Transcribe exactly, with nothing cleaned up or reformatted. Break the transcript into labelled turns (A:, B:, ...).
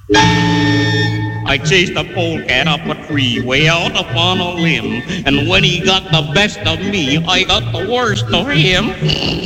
A: I chased a polecat up a tree, way out upon a limb, and when he got the best of me, I got the worst of him.